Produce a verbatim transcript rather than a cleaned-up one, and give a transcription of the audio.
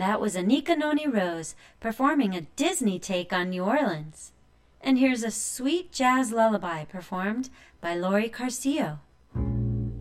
that was Anika Noni Rose performing a Disney take on New Orleans. And here's a sweet jazz lullaby performed by Laurie Carcillo.